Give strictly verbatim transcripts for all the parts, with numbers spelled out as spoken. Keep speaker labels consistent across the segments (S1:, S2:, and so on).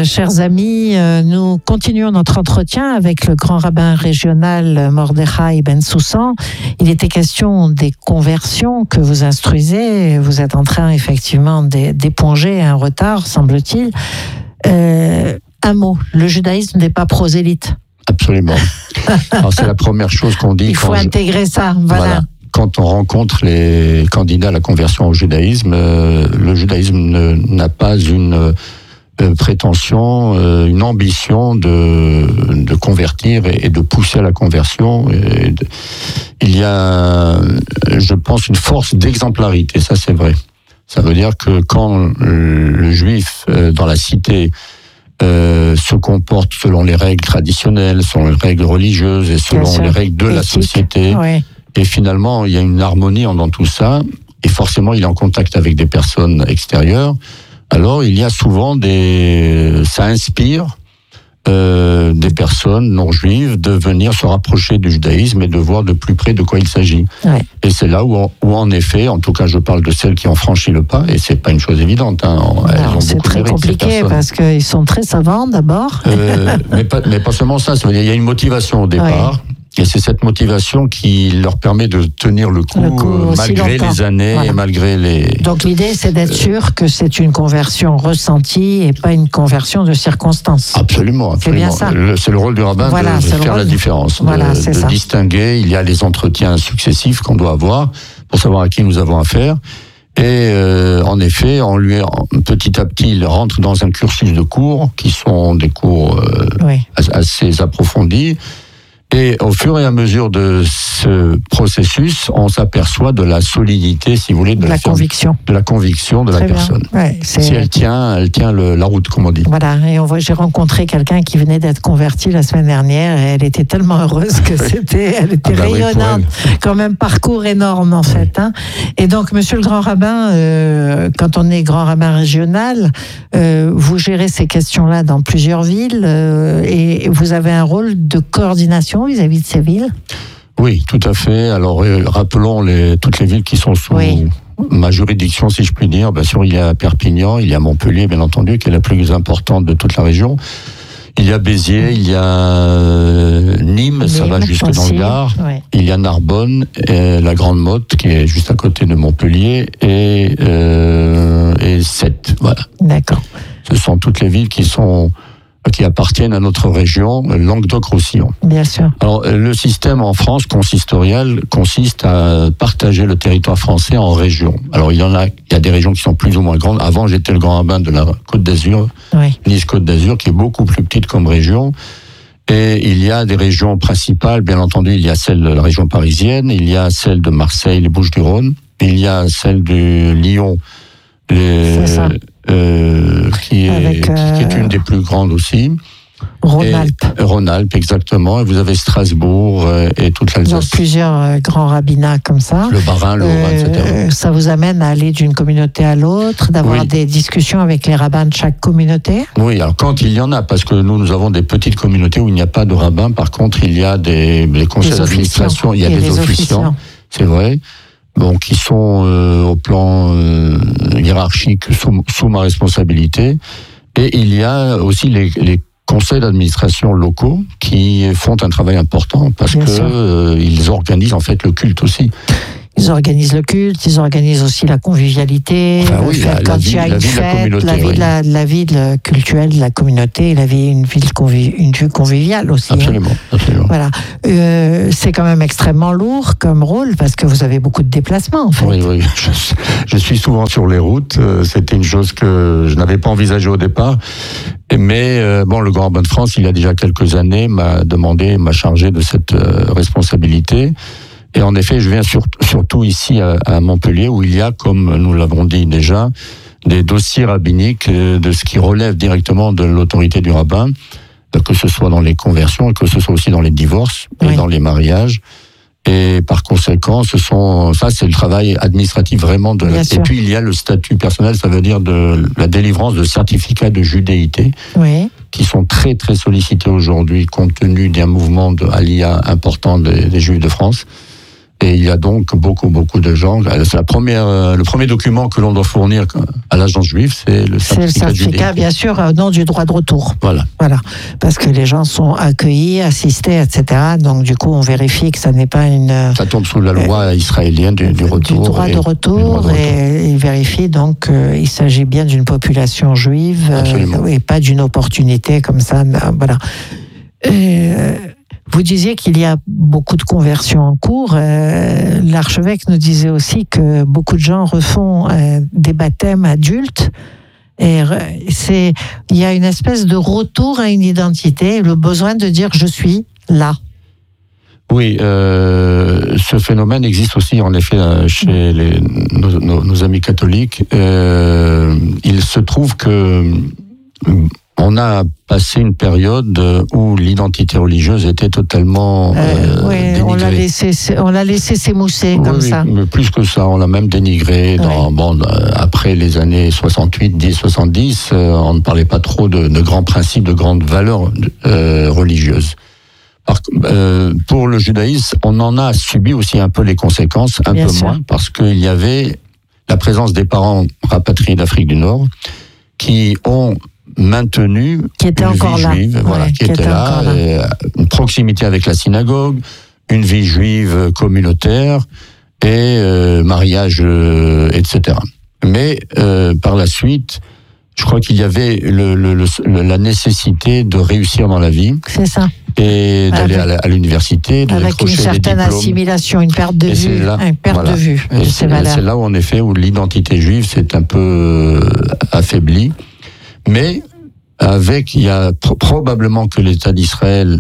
S1: euh, chers amis, euh, nous continuons notre entretien avec le grand rabbin régional Mordechai Ben Soussan. Il était question des conversions que vous instruisez. Vous êtes en train effectivement d'éponger un retard, semble-t-il. Euh, un mot, le judaïsme n'est pas prosélyte.
S2: Absolument. Alors, c'est la première chose qu'on dit.
S1: Il faut intégrer je... ça, voilà. voilà.
S2: Quand on rencontre les candidats à la conversion au judaïsme, euh, le judaïsme ne, n'a pas une euh, prétention, euh, une ambition de, de convertir et, et de pousser à la conversion. Et de, il y a, je pense, une force d'exemplarité, ça c'est vrai. Ça veut dire que quand le juif euh, dans la cité euh, se comporte selon les règles traditionnelles, selon les règles religieuses et selon les règles de la société, oui. Et finalement, il y a une harmonie dans tout ça, et forcément, il est en contact avec des personnes extérieures. Alors, il y a souvent des... Ça inspire euh, des personnes non juives de venir se rapprocher du judaïsme et de voir de plus près de quoi il s'agit. Ouais. Et c'est là où, où, en effet, en tout cas, je parle de celles qui ont franchi le pas, et c'est pas une chose évidente. Hein.
S1: Alors, c'est très compliqué, parce qu'ils sont très savants, d'abord.
S2: Euh, mais, pas, mais pas seulement ça, ça veut dire, il y a une motivation au départ. Ouais. Et c'est cette motivation qui leur permet de tenir le coup, le coup euh, malgré longtemps. les années voilà. et malgré les...
S1: Donc l'idée, c'est d'être euh... sûr que c'est une conversion ressentie et pas une conversion de circonstance.
S2: Absolument, absolument.
S1: C'est bien ça.
S2: Le, c'est le rôle du rabbin voilà, de, de faire la différence,
S1: voilà,
S2: de, de
S1: ça.
S2: distinguer. Il y a les entretiens successifs qu'on doit avoir pour savoir à qui nous avons affaire. Et euh, en effet, on lui, petit à petit, il rentre dans un cursus de cours qui sont des cours euh, oui. assez approfondis. Et au fur et à mesure de ce processus, on s'aperçoit de la solidité, si vous voulez, de,
S1: de la, la conviction,
S2: de la conviction de
S1: Très
S2: la
S1: bien.
S2: personne.
S1: Ouais, c'est...
S2: Si elle tient, elle tient le, la route, comme on dit.
S1: Voilà. Et on voit, j'ai rencontré quelqu'un qui venait d'être converti la semaine dernière, et elle était tellement heureuse que c'était, elle était ah bah rayonnante. Oui, quand même parcours énorme en fait. Oui. Hein. Et donc, Monsieur le Grand Rabbin, euh, quand on est Grand Rabbin régional, euh, vous gérez ces questions-là dans plusieurs villes, euh, et vous avez un rôle de coordination vis-à-vis de ces villes?
S2: Oui, tout à fait. Alors, euh, rappelons les, toutes les villes qui sont sous oui. ma juridiction, si je puis dire. Bien sûr, il y a Perpignan, il y a Montpellier, bien entendu, qui est la plus importante de toute la région. Il y a Béziers, il y a euh, Nîmes, Nîmes, ça va jusque aussi. Dans le Gard. Oui. Il y a Narbonne, et la Grande Motte, qui est juste à côté de Montpellier, et, euh, et Sète. Voilà.
S1: D'accord.
S2: Ce sont toutes les villes qui sont... qui appartiennent à notre région, Languedoc-Roussillon.
S1: Bien sûr.
S2: Alors, le système en France consistorial consiste à partager le territoire français en régions. Alors, il y en a, il y a des régions qui sont plus ou moins grandes. Avant, j'étais le grand rabbin de la Côte d'Azur, oui. Nice-Côte d'Azur, qui est beaucoup plus petite comme région. Et il y a des régions principales, bien entendu, il y a celle de la région parisienne, il y a celle de Marseille, les Bouches-du-Rhône, il y a celle de Lyon, les...
S1: C'est ça.
S2: Euh, qui, est, Avec, euh... qui est une des plus grandes aussi.
S1: Rhône-Alpes.
S2: Et, Rhône-Alpes, exactement. Et vous avez Strasbourg euh, et toute l'Alsace.
S1: Donc plusieurs euh, grands rabbinats comme ça.
S2: Le Bas-Rhin, le Haut-Rhin, euh, et cetera.
S1: Ça vous amène à aller d'une communauté à l'autre, d'avoir oui. des discussions avec les rabbins de chaque communauté?
S2: Oui, alors quand il y en a, parce que nous, nous avons des petites communautés où il n'y a pas de rabbin. Par contre, il y a des, des conseils d'administration, il y a des officiants, c'est vrai. Bon, qui sont euh, au plan euh, hiérarchique sous, sous ma responsabilité. Et il y a aussi les, les conseils d'administration locaux qui font un travail important parce Bien que euh, ils organisent en fait le culte aussi.
S1: Ils organisent le culte, ils organisent aussi la convivialité,
S2: enfin, oui, la,
S1: quand
S2: la
S1: il y a une fête, la vie, oui. la, la vie de, culturelle de la communauté, la vie, une ville conviv, une vie conviviale aussi.
S2: Absolument,
S1: hein.
S2: absolument.
S1: Voilà, euh, c'est quand même extrêmement lourd comme rôle parce que vous avez beaucoup de déplacements en fait.
S2: Oui, oui, je, je suis souvent sur les routes. C'était une chose que je n'avais pas envisagée au départ. Mais euh, bon, le Grand Rabbin de France, il y a déjà quelques années, m'a demandé, m'a chargé de cette euh, responsabilité. Et en effet, je viens sur, surtout ici à, à Montpellier, où il y a, comme nous l'avons dit déjà, des dossiers rabbiniques de ce qui relève directement de l'autorité du rabbin, que ce soit dans les conversions, que ce soit aussi dans les divorces oui. et dans les mariages. Et par conséquent, ce sont, ça c'est le travail administratif vraiment de.
S1: Bien
S2: et
S1: sûr.
S2: Puis il y a le statut personnel, ça veut dire de la délivrance de certificats de judéité,
S1: oui.
S2: qui sont très très sollicités aujourd'hui compte tenu d'un mouvement de Aliyah important des, des Juifs de France. Et il y a donc beaucoup, beaucoup de gens. C'est la première, le premier document que l'on doit fournir à l'agence juive, c'est le certificat.
S1: C'est le certificat, bien sûr, au nom du droit de retour.
S2: Voilà.
S1: Voilà. Parce que les gens sont accueillis, assistés, et cetera. Donc, du coup, on vérifie que ça n'est pas une.
S2: Ça tombe sous la loi euh, israélienne du, du retour.
S1: Du droit de retour. Et, droit de retour. Et il vérifie donc qu'il s'agit bien d'une population juive euh, et pas d'une opportunité comme ça. Voilà. Euh, Vous disiez qu'il y a beaucoup de conversions en cours. Euh, l'archevêque nous disait aussi que beaucoup de gens refont euh, des baptêmes adultes. Et c'est, il y a une espèce de retour à une identité, le besoin de dire je suis là.
S2: Oui, euh, ce phénomène existe aussi en effet chez les, nos, nos, nos amis catholiques. Euh, il se trouve que on a passé une période où l'identité religieuse était totalement euh, euh,
S1: oui,
S2: dénigrée.
S1: On l'a laissé, on l'a laissé s'émousser
S2: oui,
S1: comme
S2: oui,
S1: ça.
S2: Mais plus que ça, on l'a même dénigré. Dans, oui. bon, après les années soixante-huit, dix, soixante-dix, euh, on ne parlait pas trop de, de grands principes, de grandes valeurs euh, religieuses. Par, euh, pour le judaïsme, on en a subi aussi un peu les conséquences, un Bien peu sûr. moins, parce qu'il y avait la présence des parents rapatriés d'Afrique du Nord qui ont maintenu
S1: qui était
S2: une
S1: encore
S2: vie
S1: là.
S2: juive, ouais, voilà, qui, qui était, était là, là. Euh, une proximité avec la synagogue, une vie juive communautaire et euh, mariage, euh, et cetera. Mais euh, par la suite, je crois qu'il y avait le, le, le, la nécessité de réussir dans la vie.
S1: C'est ça.
S2: Et d'aller avec, à l'université, de
S1: avec une certaine assimilation, une perte de vue,
S2: là,
S1: une perte
S2: voilà.
S1: de vue.
S2: Et c'est, c'est là où en effet où l'identité juive s'est un peu affaiblie. Mais avec, il y a pr- probablement que l'État d'Israël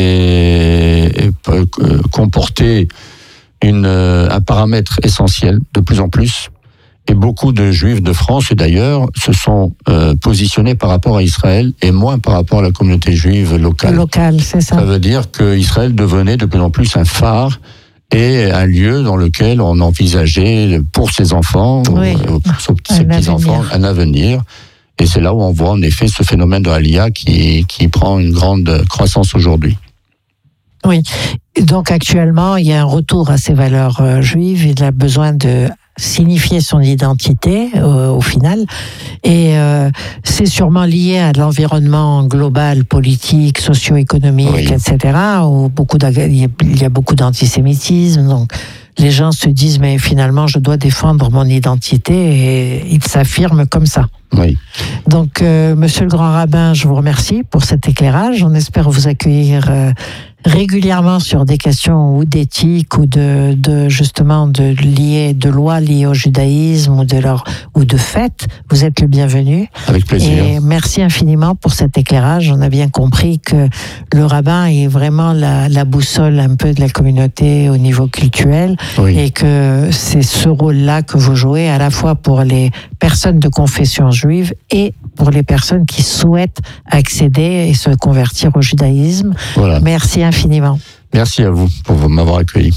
S2: ait, ait comporté une, un paramètre essentiel de plus en plus. Et beaucoup de Juifs de France, et d'ailleurs, se sont euh, positionnés par rapport à Israël et moins par rapport à la communauté juive locale.
S1: Locale, c'est ça.
S2: Ça veut dire qu'Israël devenait de plus en plus un phare et un lieu dans lequel on envisageait pour ses enfants,
S1: oui.
S2: ou pour ses petits-enfants, un avenir. Et c'est là où on voit en effet ce phénomène de Aliyah qui, qui prend une grande croissance aujourd'hui.
S1: Oui. Donc actuellement, il y a un retour à ces valeurs euh, juives. Il a besoin de signifier son identité euh, au final. Et euh, c'est sûrement lié à l'environnement global, politique, socio-économique, oui. et cetera. Où beaucoup il y a beaucoup d'antisémitisme. Donc les gens se disent, mais finalement, je dois défendre mon identité, et ils s'affirment comme ça.
S2: Oui.
S1: Donc, euh, Monsieur le Grand Rabbin, je vous remercie pour cet éclairage. On espère vous accueillir euh, régulièrement sur des questions ou d'éthique ou de, de justement de liées, de lois liées au judaïsme ou de leur ou de fêtes. Vous êtes le bienvenu.
S2: Avec plaisir.
S1: Et merci infiniment pour cet éclairage. On a bien compris que le rabbin est vraiment la, la boussole un peu de la communauté au niveau culturel, oui. et que c'est ce rôle-là que vous jouez à la fois pour les personnes de confession juive et pour les personnes qui souhaitent accéder et se convertir au judaïsme. Voilà. Merci infiniment.
S2: Merci à vous pour m'avoir accueilli.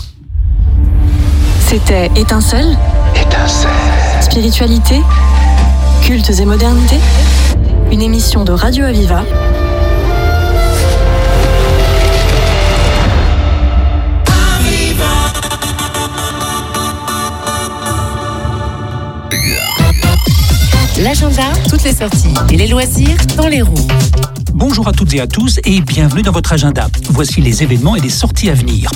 S3: C'était Étincelle.
S2: Étincelle.
S3: Spiritualité, cultes et modernité. Une émission de Radio Aviva.
S4: L'agenda, toutes les sorties et les loisirs dans les roues.
S5: Bonjour à toutes et à tous et bienvenue dans votre agenda. Voici les événements et les sorties à venir.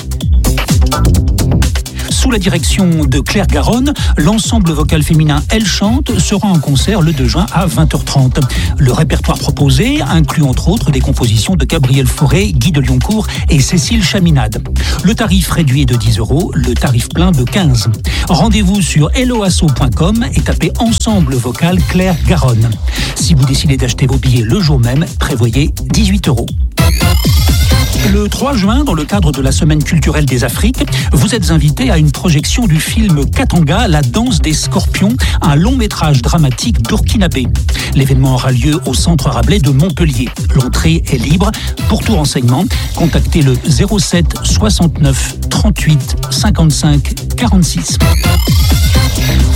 S5: Sous la direction de Claire Garonne, l'ensemble vocal féminin Elle Chante sera en concert le deux juin à vingt heures trente. Le répertoire proposé inclut entre autres des compositions de Gabriel Fauré, Guy de Lioncourt et Cécile Chaminade. Le tarif réduit est de dix euros, le tarif plein de quinze. Rendez-vous sur helloasso point com et tapez Ensemble vocal Claire Garonne. Si vous décidez d'acheter vos billets le jour même, prévoyez dix-huit euros. Le trois juin, dans le cadre de la Semaine culturelle des Afriques, vous êtes invité à une projection du film Katanga, La danse des scorpions, un long métrage dramatique burkinabé. L'événement aura lieu au Centre Rabelais de Montpellier. L'entrée est libre. Pour tout renseignement, contactez le zéro sept soixante-neuf trente-huit cinquante-cinq quarante-six.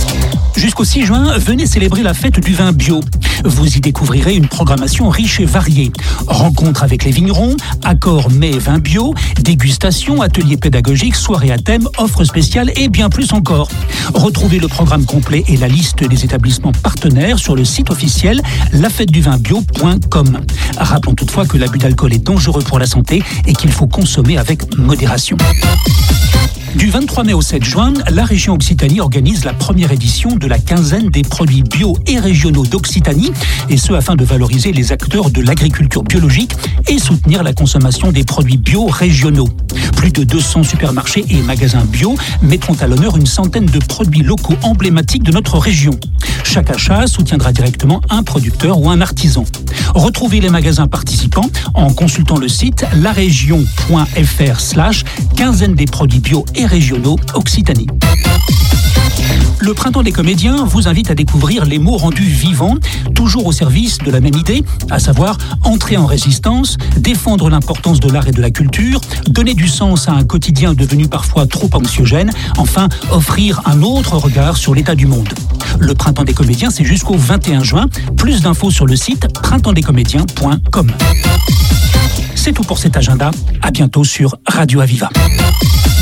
S5: Jusqu'au six juin, venez célébrer la fête du vin bio. Vous y découvrirez une programmation riche et variée. Rencontres avec les vignerons, accords mets et vins bio, dégustations, ateliers pédagogiques, soirées à thème, offres spéciales et bien plus encore. Retrouvez le programme complet et la liste des établissements partenaires sur le site officiel la fête du vin bio point com. Rappelons toutefois que l'abus d'alcool est dangereux pour la santé et qu'il faut consommer avec modération. Du vingt-trois mai au sept juin, la région Occitanie organise la première édition de la quinzaine des produits bio et régionaux d'Occitanie, et ce afin de valoriser les acteurs de l'agriculture biologique et soutenir la consommation des produits bio régionaux. Plus de deux cents supermarchés et magasins bio mettront à l'honneur une centaine de produits locaux emblématiques de notre région. Chaque achat soutiendra directement un producteur ou un artisan. Retrouvez les magasins participants en consultant le site larégion point fr slash quinzaine des produits bio et régionaux Occitanie. Le Printemps des comédiens vous invite à découvrir les mots rendus vivants, toujours au service de la même idée, à savoir entrer en résistance, défendre l'importance de l'art et de la culture, donner du sens à un quotidien devenu parfois trop anxiogène, enfin offrir un autre regard sur l'état du monde. Le Printemps des comédiens, c'est jusqu'au vingt et un juin. Plus d'infos sur le site printemps des comédiens point com. C'est tout pour cet agenda. À bientôt sur Radio Aviva.